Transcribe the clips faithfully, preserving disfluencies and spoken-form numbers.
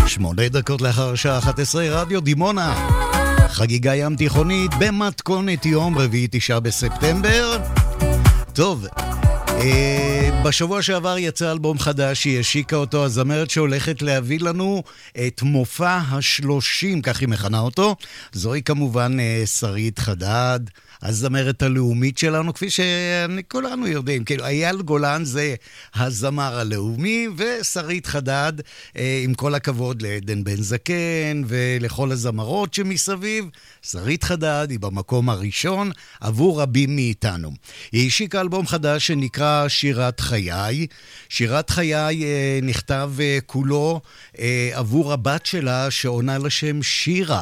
שמונה דקות לאחר שעה אחת עשרה, רדיו דימונה. חגיגה ים תיכונית במתכונת יום רביעי תשעה בספטמבר. טוב, אה, בשבוע שעבר יצא אלבום חדש, היא השיקה אותו הזמרת שהולכת להביא לנו את מופע השלושים, כך היא מכנה אותו. זוהי כמובן אה, שרית חדד, הזמרת הלאומית שלנו, כפי שכולנו יודעים, כאילו אייל גולן זה הזמר הלאומי, ושרית חדד, אה, עם כל הכבוד לעדן בן זקן ולכל הזמרות שמסביב, שרית חדד היא במקום הראשון עבור רבים מאיתנו. היא השיקה אלבום חדש שנקרא שירת חיי. שירת חיי אה, נכתב אה, כולו אה, עבור הבת שלה שעונה לשם שירה.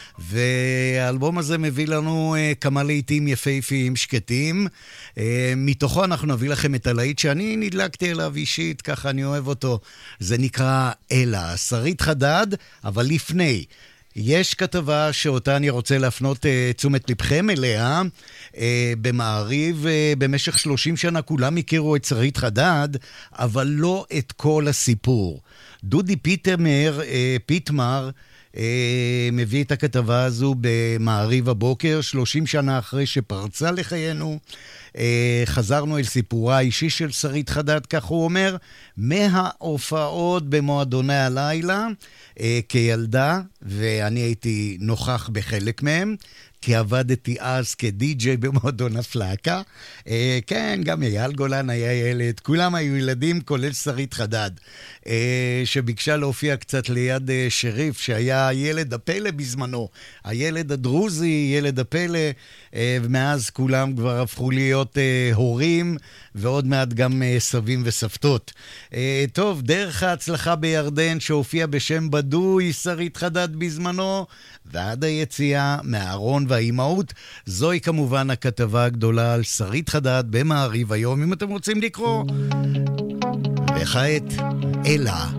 והאלבום הזה מביא לנו uh, כמה לעיתים יפהפיים שקטים. uh, מתוכו אנחנו נביא לכם את הלהיט שאני נדלקתי אליו אישית, ככה אני אוהב אותו. זה נקרא אלה, שרית חדד. אבל לפני, יש כתבה שאותה אני רוצה להפנות uh, תשומת לבכם אליה. uh, במעריב uh, במשך שלושים שנה כולם הכירו את שרית חדד, אבל לא את כל הסיפור. דודי פיטמר, uh, פיטמר מביא את הכתבה הזו במעריב הבוקר, שלושים שנה אחרי שפרצה לחיינו. חזרנו אל סיפורה האישי של שרית חדד, כך הוא אומר, מההופעות במועדוני הלילה כילדה, ואני הייתי נוכח בחלק מהם, כי עבדתי אז כדי-ג'יי במועדון הפלאקה. אה, כן, גם אייל גולן היה ילד, כולם היו ילדים, כולל שרית חדד, אה, שביקשה להופיע קצת ליד אה, שריף, שהיה ילד הפלא בזמנו, הילד הדרוזי, ילד הפלא, אה, ומאז כולם כבר הפכו להיות אה, הורים, ועוד מעט גם אה, סבים וסבתות. אה, טוב, דרך ההצלחה בירדן, שהופיע בשם בדוי, שרית חדד בזמנו, ועד היציאה מהארון והאימהות, זוהי כמובן הכתבה הגדולה על שרית חדד במעריב היום, אם אתם רוצים לקרוא. וכעת, אלה.